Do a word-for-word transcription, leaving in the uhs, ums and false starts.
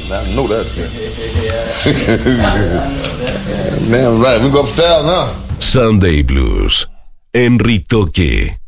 I know that. Damn right. We go upstairs now. Sunday Blues. En Ritoque.